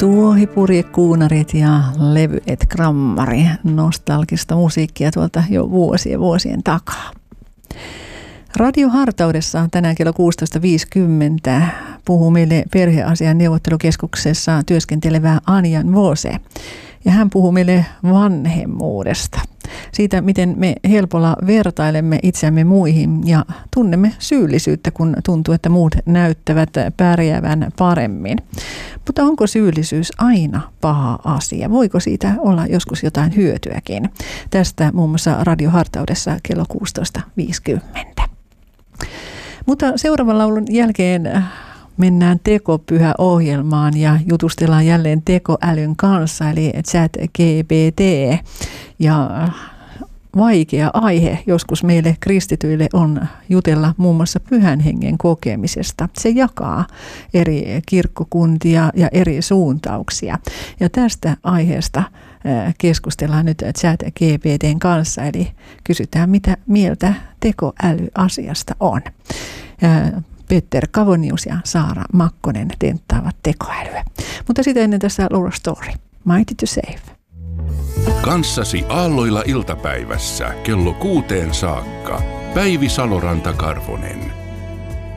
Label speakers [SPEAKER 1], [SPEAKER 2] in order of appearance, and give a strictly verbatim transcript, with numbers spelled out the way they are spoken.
[SPEAKER 1] Tuohipurjekuunarit ja levy et grammari, nostalgista musiikkia tuolta jo vuosien vuosien takaa. Radiohartaudessa tänään kello kuusitoista viisikymmentä puhuu meille perheasian neuvottelukeskuksessa työskentelevä Anja Nvose. Ja hän puhuu meille vanhemmuudesta. Siitä, miten me helpolla vertailemme itseämme muihin ja tunnemme syyllisyyttä, kun tuntuu, että muut näyttävät pärjäävän paremmin. Mutta onko syyllisyys aina paha asia? Voiko siitä olla joskus jotain hyötyäkin? Tästä muun muassa radiohartaudessa kello kuusitoista viisikymmentä. Mutta seuraavan laulun jälkeen mennään tekopyhä-ohjelmaan ja jutustellaan jälleen tekoälyn kanssa, eli ChatGPT. Ja vaikea aihe joskus meille kristityille on jutella muun muassa pyhän hengen kokemisesta. Se jakaa eri kirkkokuntia ja eri suuntauksia. Ja tästä aiheesta keskustellaan nyt ChatGPTn kanssa, eli kysytään, mitä mieltä tekoälyasiasta on. Peter Kavonius ja Saara Makkonen tenttaavat tekoälyä. Mutta sitten ennen tässä Laura Story. Mighty to Save.
[SPEAKER 2] Kanssasi aalloilla iltapäivässä kello kuuteen saakka. Päivi Saloranta-Karvonen.